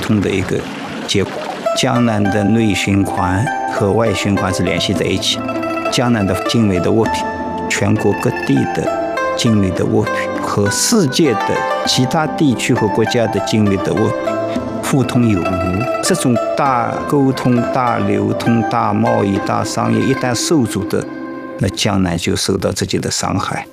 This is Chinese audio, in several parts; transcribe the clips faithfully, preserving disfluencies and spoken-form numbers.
通的一个结果。江南的内循环和外循环是联系在一起，江南的精美的物品，全国各地的精美的物品和世界的其他地区和国家的精美的物品互通有无。这种大沟通、大流通、大贸易、大商业一旦受阻的，那江南就受到自己的伤害。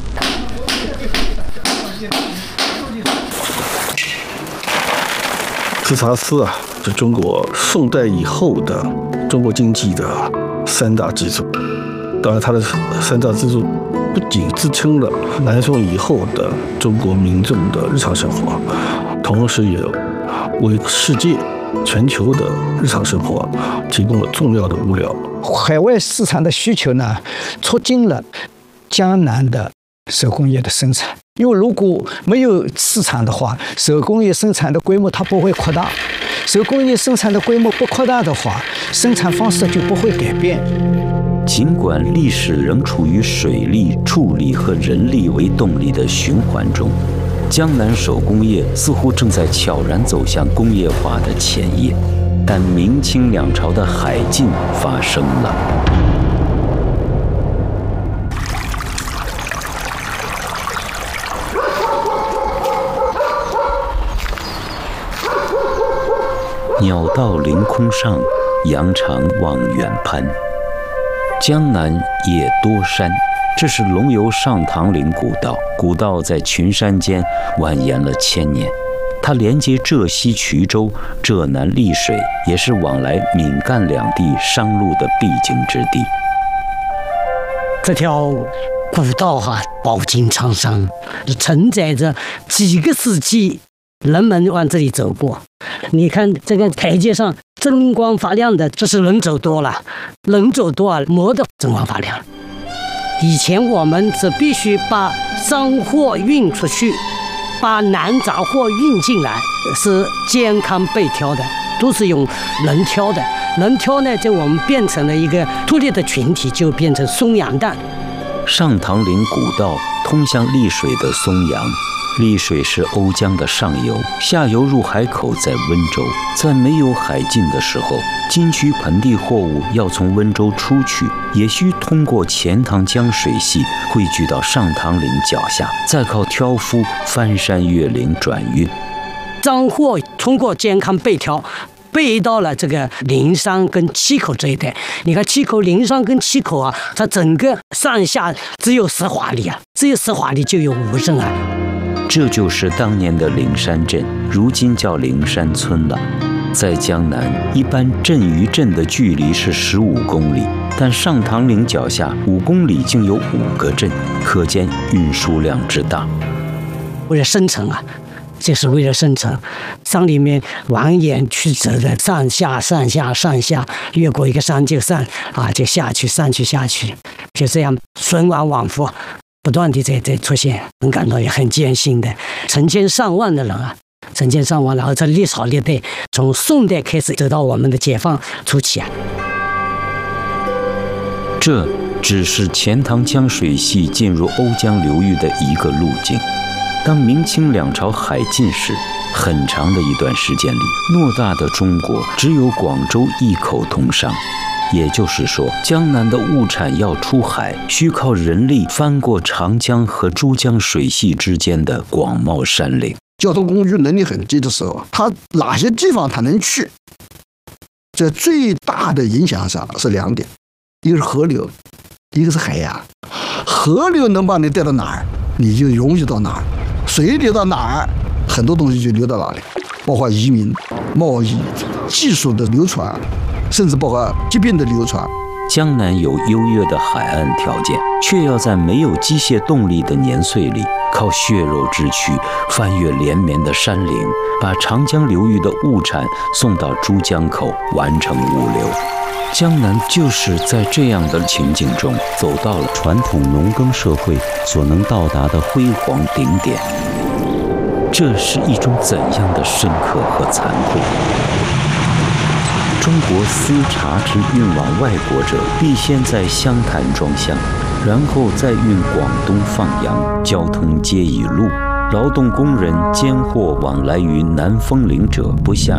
自查司啊，是中国宋代以后的中国经济的三大支柱。当然，它的三大支柱不仅支撑了南宋以后的中国民众的日常生活，同时也为世界、全球的日常生活提供了重要的物料。 海外市场的需求呢，促进了江南的手工业的生产。因为如果没有市场的话，手工业生产的规模它不会扩大。手工业生产的规模不扩大的话，生产方式就不会改变。 尽管历史仍处于水利、畜力和人力为动力的循环中，江南手工业似乎正在悄然走向工业化的前夜。但明清两朝的海禁发生了。鸟到凌空上，羊肠望远攀。江南野多山，这是龙游上唐陵古道。古道在群山间蜿蜒了千年，它连接浙西衢州、浙南丽水，也是往来闽赣两地商路的必经之地。 这条古道哈、啊，饱经沧桑，承载着几个世纪人们往这里走过。你看这个台阶上锃光发亮的，这是人走多了，人走多了，磨得锃光发亮。以前我们是必须把商货运出去，把南杂货运进来，是肩扛背挑的，都是用人挑的。人挑呢，就我们变成了一个独立的群体，就变成松阳担。 上唐陵古道通向丽水的松阳。丽水是瓯江的上游，下游入海口在温州。在没有海禁的时候，金渠盆地货物要从温州出去，也需通过钱塘江水系汇聚到上唐陵脚下，再靠挑夫翻山越岭转运。 赃货通过肩扛背挑，背到了这个灵山跟七口这一带。你看七口、灵山跟七口啊，它整个上下只有十华里啊，只有十华里就有五镇啊。 这就是当年的灵山镇，如今叫灵山村了。在江南，一般镇与镇的距离是十五公里，但上唐陵脚下五公里竟有五个镇，可见运输量之大。 为了生存啊，就是为了生存，山里面蜿蜒曲折的上下上下上下，越过一个山就上啊，就下去上去下去，就这样循环往复。不断地在在出现，能感到也很艰辛的，成千上万的人啊，成千上万，然后这历朝历代，从宋代开始走到我们的解放初期啊。 这只是钱塘江水系进入瓯江流域的一个路径。当明清两朝海禁时，很长的一段时间里，偌大的中国只有广州一口通商。也就是说，江南的物产要出海，需靠人力翻过长江和珠江水系之间的广袤山岭。 交通工具能力很低的时候，它哪些地方它能去？这最大的影响上是两点，一个是河流，一个是海洋。河流能把你带到哪儿，你就容易到哪儿；水流到哪儿，很多东西就流到哪里，包括移民、贸易、技术的流传。甚至包括疾病的流传。 江南有优越的海岸条件，却要在没有机械动力的年岁里，靠血肉之躯翻越连绵的山岭，把长江流域的物产送到珠江口，完成物流。江南就是在这样的情景中，走到了传统农耕社会所能到达的辉煌顶点。这是一种怎样的深刻和惭愧？中国丝茶之运往外国者，必先在湘潭装箱，然后再运广东放洋，交通皆以陆。劳动工人兼货往来于南风岭者，不下